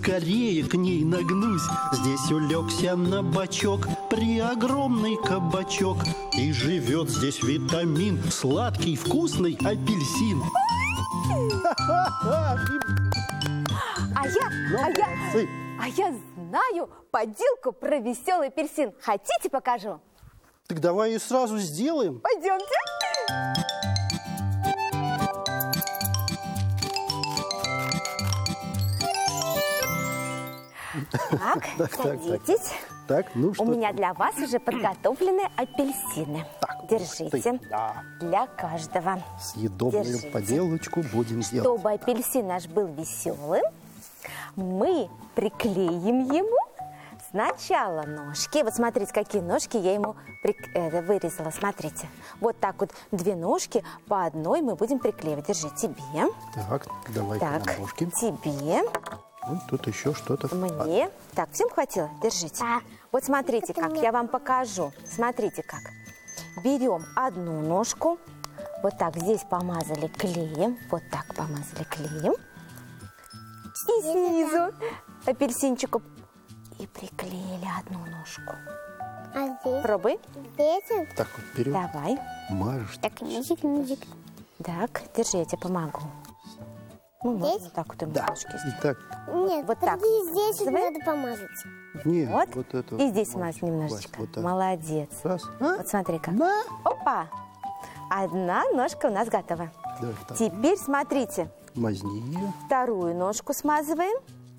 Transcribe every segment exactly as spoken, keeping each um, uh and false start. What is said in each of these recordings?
скорее к ней нагнусь. Здесь улегся на бочок преогромный кабачок, и живет здесь витамин, сладкий вкусный апельсин. А я, а я, а я знаю поделку про веселый апельсин. Хотите, покажу? Так давай ее сразу сделаем. Пойдемте. Так, Так, так, садитесь. Так, ну что? У меня для вас уже подготовлены апельсины. Так, Держите. ты, да. Для каждого. Съедобную Держите. поделочку будем делать. Чтобы апельсин наш был веселым, мы приклеим ему сначала ножки. Вот смотрите, какие ножки я ему прик... э, вырезала. Смотрите. Вот так вот две ножки по одной мы будем приклеивать. Держи, тебе. Так, давай-ка Так, на ножки. тебе. Вот тут еще что-то. Мне. Так, всем хватило? Держите. Да. Вот смотрите, как я вам покажу. Смотрите, как. Берем одну ножку. Вот так здесь помазали клеем. Вот так помазали клеем. И снизу апельсинчиком. И приклеили одну ножку. А здесь? Пробуй. Здесь? Так вот вперед. Давай. Мажешь. Так, ножик, ножик. Так, держи, я тебе помогу. Ну, можно Здесь? так вот и Да. ножки сделать. И так. Нет, Вот так. подожди, здесь вот Давай. надо помазать. Нет, Вот. вот это. И здесь вот, мазь немножечко. вот так. Молодец. Раз. А? Вот смотри как. На. Опа! Одна ножка у нас готова. Давай так. Теперь смотрите. Мазни ее. Вторую ножку смазываем.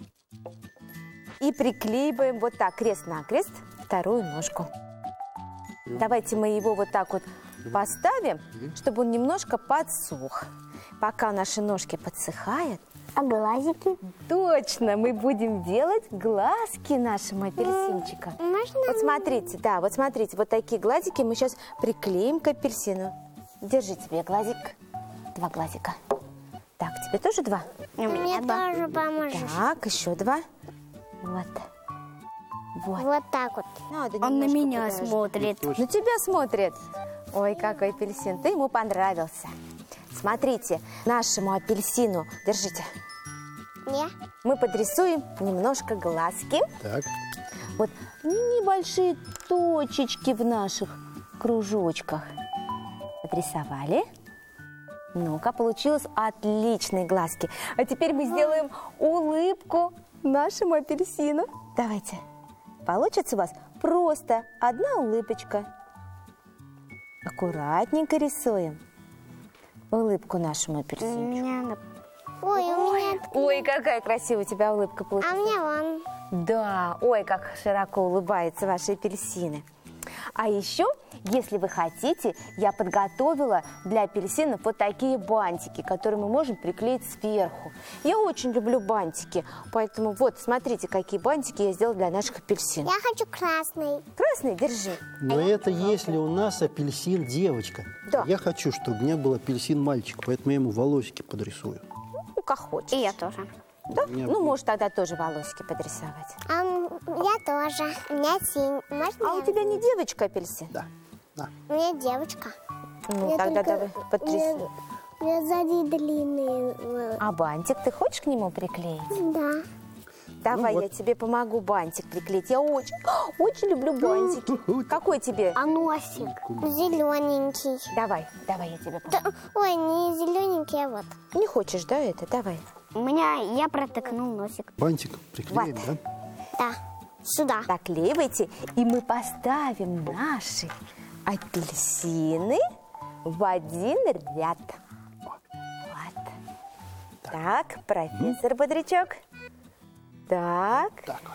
И приклеиваем вот так, крест-накрест, вторую ножку. Давайте мы его вот так вот поставим, чтобы он немножко подсох. Пока наши ножки подсыхают, А глазики? точно мы будем делать глазки нашему апельсинчику. Можно? Вот смотрите, да, вот смотрите, вот такие глазики мы сейчас приклеим к апельсину. Держи тебе глазик. Два глазика. Так, тебе тоже два? Мне тоже поможешь. Так, еще два. Вот. Вот. Вот так вот. Надо Он на немножко меня подожди. смотрит. На тебя смотрит. Ой, какой апельсин. Ты ему понравился. Смотрите, нашему апельсину, держите, Не? мы подрисуем немножко глазки. Так. Вот небольшие точечки в наших кружочках. Подрисовали. Ну-ка, получилось отличные глазки. А теперь мы сделаем улыбку нашему апельсину. Давайте. Получится у вас просто одна улыбочка. Аккуратненько рисуем улыбку нашему У апельсину. меня... Ой, у меня... Ой, какая красивая у тебя улыбка А получилась. мне вон. Да, ой, как широко улыбаются ваши апельсины. А еще, если вы хотите, я подготовила для апельсинов вот такие бантики, которые мы можем приклеить сверху. Я очень люблю бантики, поэтому вот, смотрите, какие бантики я сделала для наших апельсинов. Я хочу красный. Красный, держи. Но это если у нас апельсин девочка. Да. Я хочу, чтобы у меня был апельсин мальчик, поэтому я ему волосики подрисую. Ну, как хочешь. И я тоже. Да? меня Ну, будет. можешь тогда тоже волосики подрисовать. А я тоже. У меня синий. Можно А у я тебя не возьму? девочка апельсин? Да. На. У меня девочка. Ну, Я тогда только- давай подрисуй. У меня сзади длинные. А бантик ты хочешь к нему приклеить? Да. Давай, вот. я тебе помогу бантик приклеить. Я очень, очень люблю бантики. Какой тебе? А носик? Зелененький. Давай, давай, я тебе помогу. Да, ой, не зелененький, а вот. Не хочешь, да, это? Давай. У меня, я протыкнул носик. Бантик приклеим, Вот. да? Да. Сюда. Наклеивайте, и мы поставим наши апельсины в один ряд. Вот. Так, профессор Бодрячок. Так. Так вот.